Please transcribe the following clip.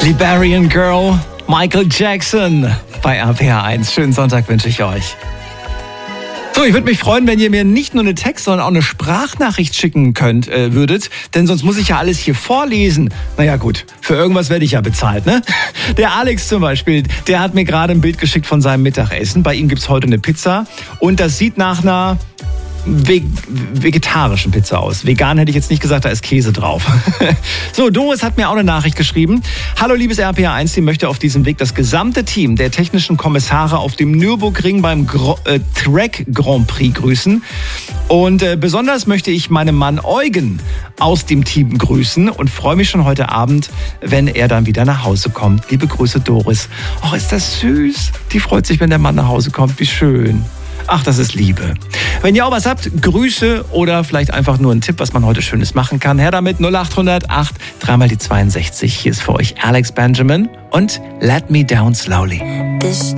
Liberian Girl, Michael Jackson bei RPR1. Schönen Sonntag wünsche ich euch. So, ich würde mich freuen, wenn ihr mir nicht nur eine Text, sondern auch eine Sprachnachricht schicken würdet, denn sonst muss ich ja alles hier vorlesen. Naja gut, für irgendwas werde ich ja bezahlt, ne? Der Alex zum Beispiel, der hat mir gerade ein Bild geschickt von seinem Mittagessen. Bei ihm gibt's heute eine Pizza und das sieht nach einer vegetarischen Pizza aus. Vegan hätte ich jetzt nicht gesagt, da ist Käse drauf. So, Doris hat mir auch eine Nachricht geschrieben. Hallo liebes RPR1, die möchte auf diesem Weg das gesamte Team der technischen Kommissare auf dem Nürburgring beim Track Grand Prix grüßen. Und besonders möchte ich meinen Mann Eugen aus dem Team grüßen und freue mich schon heute Abend, wenn er dann wieder nach Hause kommt. Liebe Grüße, Doris. Oh, ist das süß. Die freut sich, wenn der Mann nach Hause kommt. Wie schön. Ach, das ist Liebe. Wenn ihr auch was habt, Grüße oder vielleicht einfach nur einen Tipp, was man heute Schönes machen kann, her damit 0800 8 3 mal die 62. Hier ist für euch Alex Benjamin und Let Me Down Slowly.